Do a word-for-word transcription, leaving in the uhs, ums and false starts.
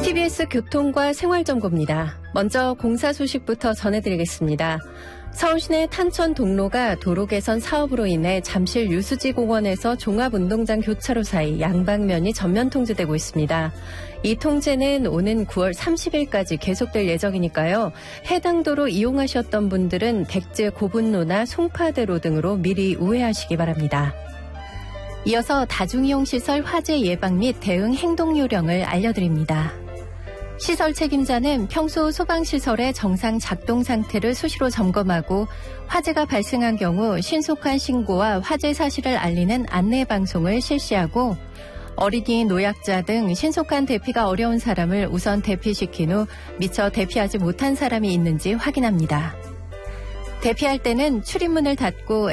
티비에스 교통과 생활정보입니다. 먼저 공사 소식부터 전해드리겠습니다. 서울시내 탄천 동로가 도로 개선 사업으로 인해 잠실 유수지 공원에서 종합운동장 교차로 사이 양방면이 전면 통제되고 있습니다. 이 통제는 오는 구월 삼십일까지 계속될 예정이니까요. 해당 도로 이용하셨던 분들은 백제 고분로나 송파대로 등으로 미리 우회하시기 바랍니다. 이어서 다중이용시설 화재 예방 및 대응 행동요령을 알려드립니다. 시설 책임자는 평소 소방시설의 정상 작동 상태를 수시로 점검하고 화재가 발생한 경우 신속한 신고와 화재 사실을 알리는 안내 방송을 실시하고 어린이, 노약자 등 신속한 대피가 어려운 사람을 우선 대피시킨 후 미처 대피하지 못한 사람이 있는지 확인합니다. 대피할 때는 출입문을 닫고